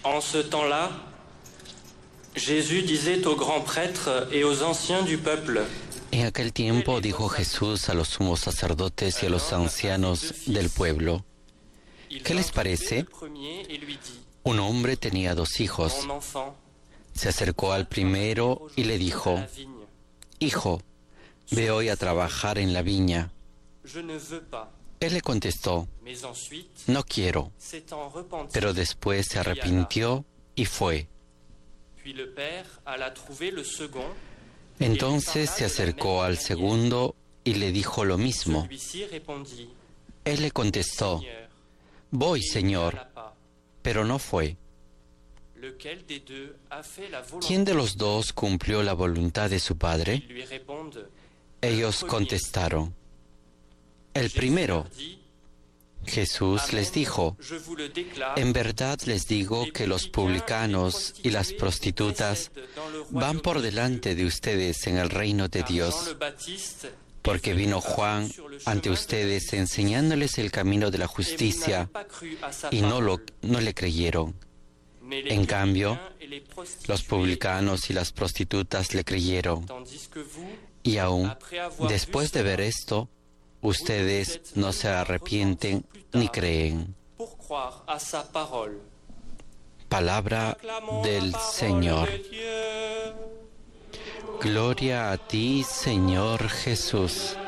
En ce temps-là, Jésus disait aux grands prêtres et aux anciens du peuple: En aquel tiempo dijo Jesús a los sumos sacerdotes y a los ancianos del pueblo: ¿qué les parece? Un hombre tenía 2 hijos. Se acercó al primero y le dijo: Hijo, ve hoy a trabajar en la viña. Él le contestó: no quiero. Pero después se arrepintió y fue. Entonces se acercó al segundo y le dijo lo mismo. Él le contestó: voy, Señor, pero no fue. ¿Quién de los 2 cumplió la voluntad de su padre? Ellos contestaron: el primero. Jesús les dijo: en verdad les digo que los publicanos y las prostitutas van por delante de ustedes en el reino de Dios, porque vino Juan ante ustedes enseñándoles el camino de la justicia y no le creyeron. En cambio, los publicanos y las prostitutas le creyeron. Y aún, después de ver esto, ustedes no se arrepienten ni creen. Palabra del Señor. Gloria a ti, Señor Jesús.